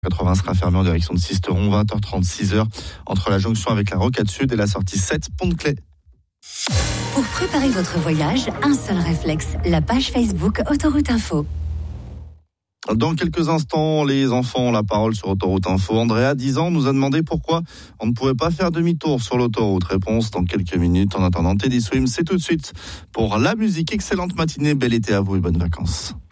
80 sera fermé en direction de Sisteron, 20h30, 6h, entre la jonction avec la Rocade Sud et la sortie 7, Pont-de-Claix. Pour préparer votre voyage, un seul réflexe, la page Facebook Autoroute Info. Dans quelques instants, les enfants ont la parole sur Autoroute Info. Andrea, 10 ans, nous a demandé pourquoi on ne pouvait pas faire demi-tour sur l'autoroute. Réponse dans quelques minutes. En attendant, Teddy Swims, c'est tout de suite pour la musique. Excellente matinée, bel été à vous et bonnes vacances.